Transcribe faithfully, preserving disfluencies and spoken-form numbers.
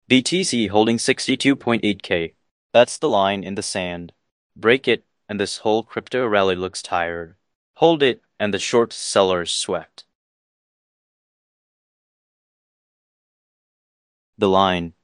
B T C holding sixty-two point eight K. That's the line in the sand. Break it, and this whole crypto rally looks tired. Hold it, and the short sellers sweat. The line.